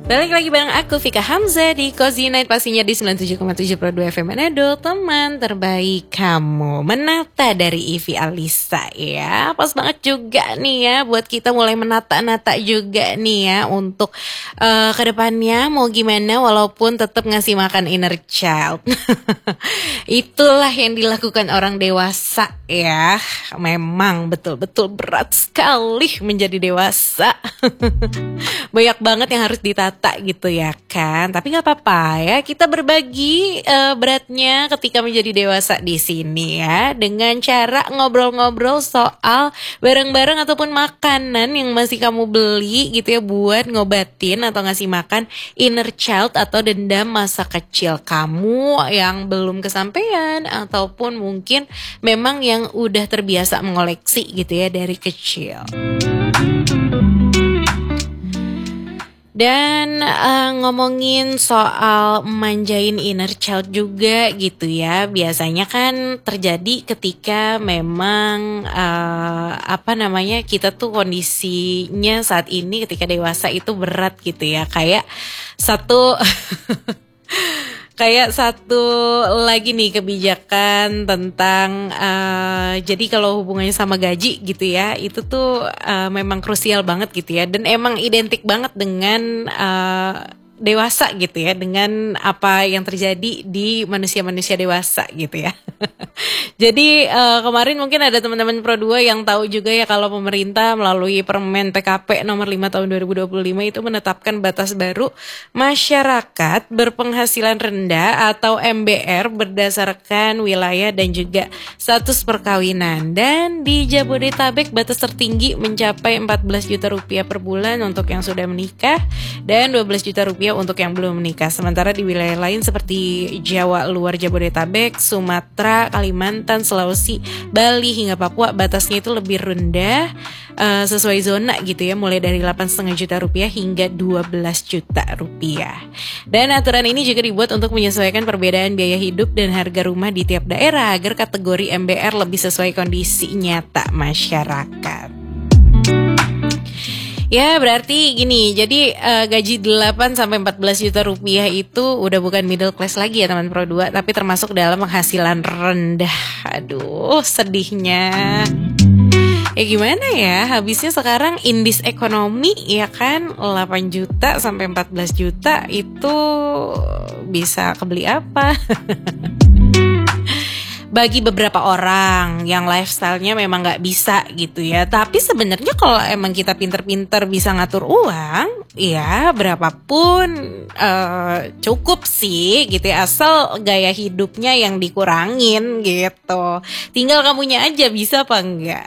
Balik lagi bareng aku Vika Hamzah di Cozy Night, pastinya di 97,7 Pro 2 FM Manado. Teman terbaik kamu, menata dari Ivy Alisa ya. Pas banget juga nih ya buat kita mulai menata-nata juga nih ya untuk kedepannya mau gimana, walaupun tetap ngasih makan inner child. Itulah yang dilakukan orang dewasa ya. Memang betul-betul berat sekali menjadi dewasa. Banyak banget yang harus ditata gitu ya kan. Tapi gak apa-apa ya, kita berbagi beratnya ketika menjadi dewasa di sini ya, dengan cara ngobrol-ngobrol soal barang-barang ataupun makanan yang masih kamu beli gitu ya buat ngobatin atau ngasih makan inner child atau dendam masa kecil kamu yang belum kesampaian, ataupun mungkin memang yang udah terbiasa mengoleksi gitu ya dari kecil. Dan ngomongin soal manjain inner child juga gitu ya, biasanya kan terjadi ketika memang kita tuh kondisinya saat ini ketika dewasa itu berat gitu ya, kayak satu lagi nih kebijakan tentang jadi kalau hubungannya sama gaji gitu ya, itu tuh memang krusial banget gitu ya, dan emang identik banget dengan dewasa gitu ya, dengan apa yang terjadi di manusia-manusia dewasa gitu ya. Jadi kemarin mungkin ada teman-teman Pro 2 yang tahu juga ya kalau pemerintah melalui Permen PKP nomor 5 tahun 2025 itu menetapkan batas baru masyarakat berpenghasilan rendah atau MBR berdasarkan wilayah dan juga status perkawinan. Dan di Jabodetabek batas tertinggi mencapai 14 juta rupiah per bulan untuk yang sudah menikah dan 12 juta rupiah untuk yang belum menikah. Sementara di wilayah lain seperti Jawa luar Jabodetabek, Sumatera, Kalimantan, Sulawesi, Bali hingga Papua batasnya itu lebih rendah sesuai zona gitu ya, mulai dari 8,5 juta rupiah hingga 12 juta rupiah. Dan aturan ini juga dibuat untuk menyesuaikan perbedaan biaya hidup dan harga rumah di tiap daerah agar kategori MBR lebih sesuai kondisi nyata masyarakat. Ya berarti gini, jadi gaji 8 sampai 14 juta rupiah itu udah bukan middle class lagi ya teman Pro 2, tapi termasuk dalam penghasilan rendah. Aduh sedihnya. Ya gimana ya, habisnya sekarang indis ekonomi ya kan, 8 juta sampai 14 juta itu bisa kebeli apa? Bagi beberapa orang yang lifestyle-nya memang gak bisa gitu ya. Tapi sebenarnya kalau emang kita pinter-pinter bisa ngatur uang, ya berapapun cukup sih gitu ya, asal gaya hidupnya yang dikurangin gitu. Tinggal kamunya aja bisa apa enggak.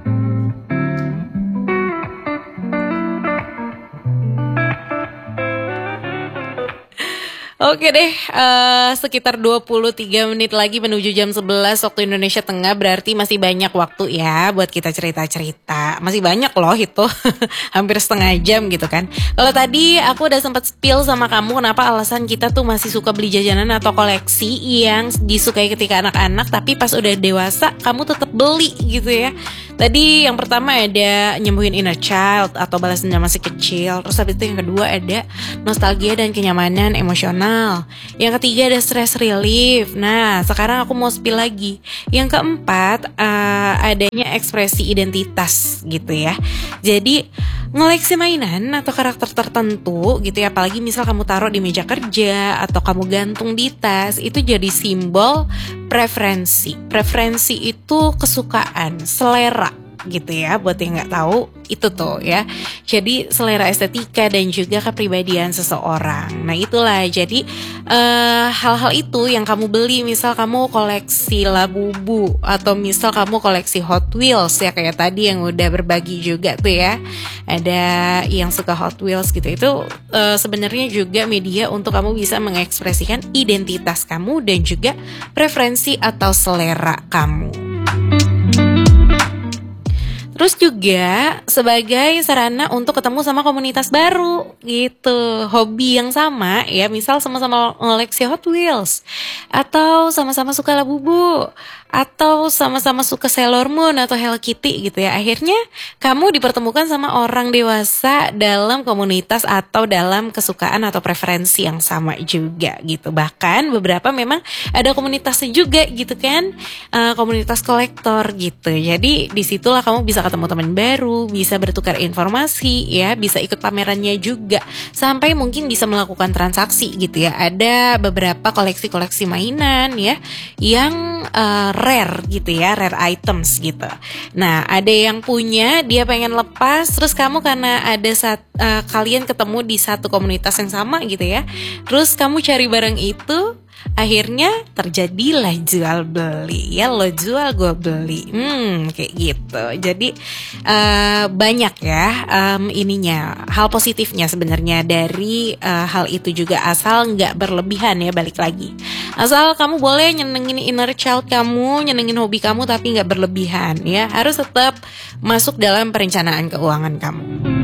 Oke deh, sekitar 23 menit lagi menuju jam 11 waktu Indonesia Tengah, berarti masih banyak waktu ya buat kita cerita-cerita. Masih banyak loh itu, hampir setengah jam gitu kan. Kalau tadi aku udah sempat spill sama kamu kenapa alasan kita tuh masih suka beli jajanan atau koleksi yang disukai ketika anak-anak, tapi pas udah dewasa kamu tetap beli gitu ya. Tadi yang pertama ada nyembuhin inner child atau balas dendam masih kecil. Terus habis itu yang kedua ada nostalgia dan kenyamanan emosional. Yang ketiga ada stress relief. Nah sekarang aku mau spill lagi. Yang keempat adanya ekspresi identitas gitu ya. Jadi ngoleksi mainan atau karakter tertentu gitu ya, apalagi misal kamu taruh di meja kerja atau kamu gantung di tas, itu jadi simbol preferensi. Preferensi itu kesukaan, selera gitu ya, buat yang nggak tahu itu tuh ya, jadi selera estetika dan juga kepribadian seseorang. Nah itulah jadi hal-hal itu yang kamu beli, misal kamu koleksi Labubu atau misal kamu koleksi Hot Wheels ya, kayak tadi yang udah berbagi juga tuh ya, ada yang suka Hot Wheels gitu. Itu sebenarnya juga media untuk kamu bisa mengekspresikan identitas kamu dan juga preferensi atau selera kamu. Terus juga sebagai sarana untuk ketemu sama komunitas baru gitu, hobi yang sama ya, misal sama-sama ngoleksi Hot Wheels atau sama-sama suka Labubu atau sama-sama suka Sailor Moon atau Hello Kitty gitu ya. Akhirnya kamu dipertemukan sama orang dewasa dalam komunitas atau dalam kesukaan atau preferensi yang sama juga gitu. Bahkan beberapa memang ada komunitasnya juga gitu kan, komunitas kolektor gitu. Jadi disitulah kamu bisa ketemu teman baru, bisa bertukar informasi ya, bisa ikut pamerannya juga, sampai mungkin bisa melakukan transaksi gitu ya. Ada beberapa koleksi-koleksi mainan ya yang rare gitu ya, rare items gitu. Nah, ada yang punya, dia pengen lepas, terus kamu karena ada kalian ketemu di satu komunitas yang sama gitu ya, terus kamu cari barang itu, akhirnya terjadilah jual beli ya, lo jual gue beli, kayak gitu. Jadi banyak ya ininya, hal positifnya sebenarnya dari hal itu juga, asal nggak berlebihan ya. Balik lagi, asal kamu boleh nyenengin inner child kamu, nyenengin hobi kamu, tapi nggak berlebihan ya. Harus tetap masuk dalam perencanaan keuangan kamu.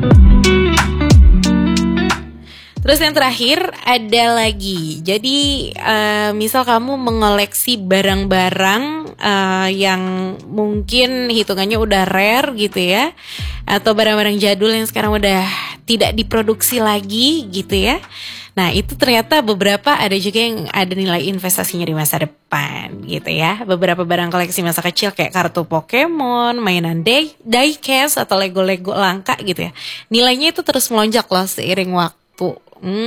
Terus yang terakhir ada lagi. Jadi misal kamu mengoleksi barang-barang yang mungkin hitungannya udah rare gitu ya, atau barang-barang jadul yang sekarang udah tidak diproduksi lagi gitu ya. Nah, itu ternyata beberapa ada juga yang ada nilai investasinya di masa depan gitu ya. Beberapa barang koleksi masa kecil kayak kartu Pokemon, mainan diecast atau Lego-Lego langka gitu ya. Nilainya itu terus melonjak loh seiring waktu.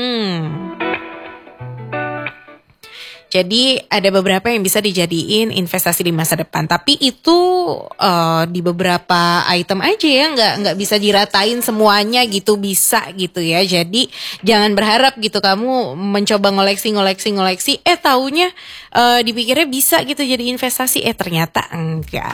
Jadi ada beberapa yang bisa dijadiin investasi di masa depan, tapi itu di beberapa item aja ya, nggak bisa diratain semuanya gitu bisa gitu ya. Jadi jangan berharap gitu kamu mencoba ngoleksi, taunya dipikirnya bisa gitu jadi investasi, ternyata enggak.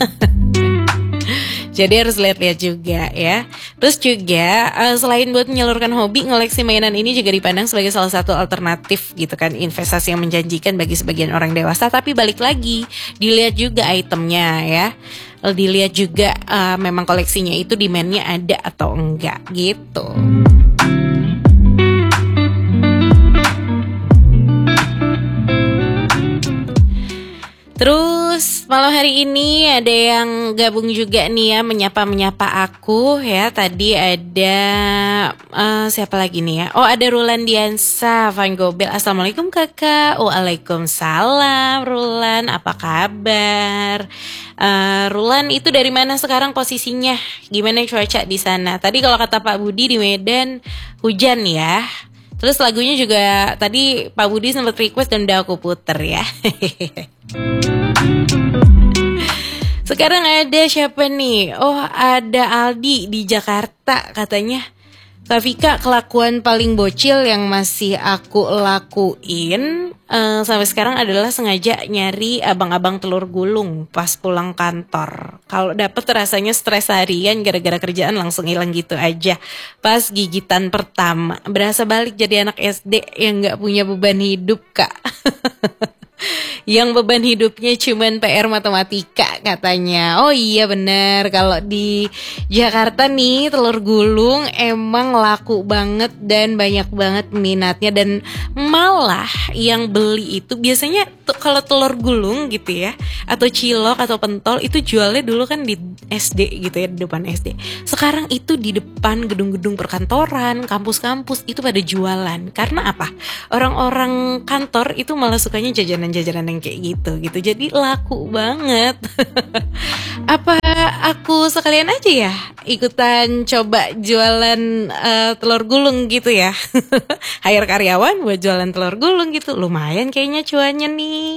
Jadi harus lihat-lihat juga ya. Terus juga selain buat menyalurkan hobi, ngoleksi mainan ini juga dipandang sebagai salah satu alternatif gitu kan, investasi yang menjanjikan bagi sebagian orang dewasa. Tapi balik lagi, dilihat juga itemnya ya. Dilihat juga memang koleksinya itu demand-nya ada atau enggak gitu. Terus malam hari ini ada yang gabung juga nih ya, menyapa aku ya. Tadi ada siapa lagi nih ya? Oh, ada Rulan Diansa Van Gobel. Assalamualaikum kakak. Waalaikumsalam Rulan, apa kabar? Rulan itu dari mana sekarang posisinya? Gimana cuaca di sana? Tadi kalau kata Pak Budi di Medan hujan ya. Terus lagunya juga tadi Pak Budi sempat request dan udah aku puter ya. Sekarang ada siapa nih? Oh, ada Aldi di Jakarta katanya. Kak Vika, kelakuan paling bocil yang masih aku lakuin sampai sekarang adalah sengaja nyari abang-abang telur gulung pas pulang kantor. Kalau dapet rasanya stres harian gara-gara kerjaan langsung hilang gitu aja. Pas gigitan pertama, berasa balik jadi anak SD yang gak punya beban hidup, Kak. Yang beban hidupnya cuman PR matematika katanya. Oh iya bener, kalau di Jakarta nih telur gulung emang laku banget dan banyak banget minatnya. Dan malah yang beli itu biasanya kalau telur gulung gitu ya, atau cilok atau pentol itu jualnya dulu kan di SD gitu ya, di depan SD. Sekarang itu di depan gedung-gedung perkantoran, kampus-kampus itu pada jualan. Karena apa? Orang-orang kantor itu malah sukanya jajanan-jajanan yang kayak gitu. Jadi laku banget. Apa aku sekalian aja ya ikutan coba jualan telur gulung gitu ya. Hire karyawan buat jualan telur gulung gitu. Lumayan kayaknya cuannya nih.